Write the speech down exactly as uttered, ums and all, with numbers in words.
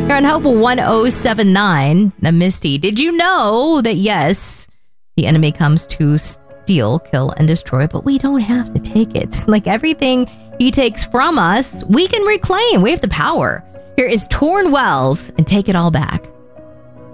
You're on Hope one oh seven nine. Now, Misty, did you know that, yes, the enemy comes to steal, kill, and destroy, but we don't have to take it. Like everything he takes from us, we can reclaim. We have the power. Here is Torn Wells and Take It All Back.